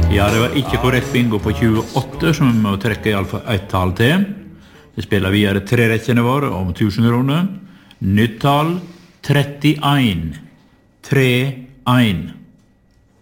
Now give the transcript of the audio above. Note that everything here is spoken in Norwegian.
Ja, det var ikke korrekt bingo på 28, som vi må trekke i alle fall ett tall til. Vi spiller videre 3 rekkene våre om 1000 kroner. Nytt tall 31. 3-1.